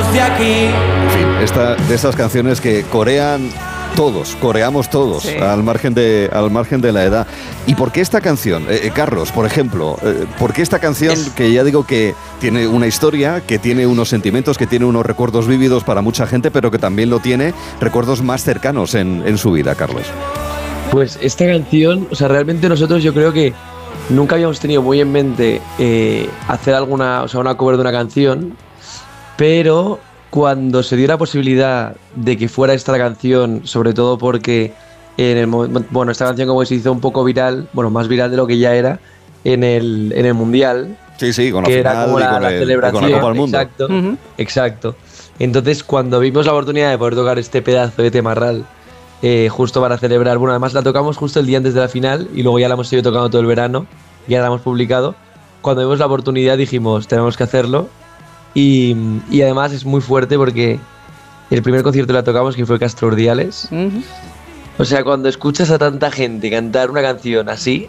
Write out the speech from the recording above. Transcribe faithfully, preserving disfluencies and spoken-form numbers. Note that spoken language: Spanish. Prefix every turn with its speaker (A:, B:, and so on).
A: de aquí.
B: En fin, esta, de esas canciones que corean todos, coreamos todos, sí. al margen de, al margen de la edad. ¿Y por qué esta canción? Eh, eh, Carlos, por ejemplo, eh, ¿por qué esta canción es... que ya digo que tiene una historia, que tiene unos sentimientos, que tiene unos recuerdos vívidos para mucha gente, pero que también lo tiene recuerdos más cercanos en, en su vida, Carlos?
C: Pues esta canción, o sea, realmente nosotros yo creo que nunca habíamos tenido muy en mente eh, hacer alguna, o sea, una cover de una canción, pero cuando se dio la posibilidad de que fuera esta canción, sobre todo porque en el bueno, esta canción como se hizo un poco viral, bueno, más viral de lo que ya era en el en el mundial.
B: Sí, sí, con la
C: que
B: final
C: era como la,
B: y con,
C: la
B: el,
C: celebración,
B: con la Copa del Mundo.
C: Exacto, uh-huh. exacto. Entonces, cuando vimos la oportunidad de poder tocar este pedazo de Temarral, eh, justo para celebrar, bueno, además la tocamos justo el día antes de la final y luego ya la hemos seguido tocando todo el verano, ya la hemos publicado. Cuando vimos la oportunidad dijimos, tenemos que hacerlo. Y, y además es muy fuerte porque el primer concierto la tocamos, que fue Castro Urdiales. Uh-huh. O sea, cuando escuchas a tanta gente cantar una canción así,